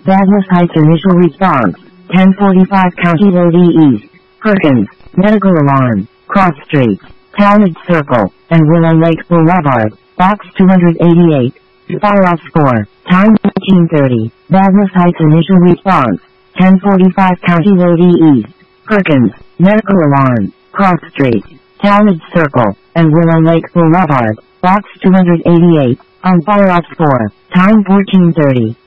Douglas Heights initial response, 1045 County Road East, Perkins, medical alarm, Cross Street, Talmadge Circle, and Willow Lake Boulevard, Box 288, follow-up score, time 14:30, Douglas Heights initial response, 1045 County Road East, Perkins, medical alarm, Cross Street, Talmadge Circle, and Willow Lake Boulevard, Box 288, on follow-up score, time 14:30.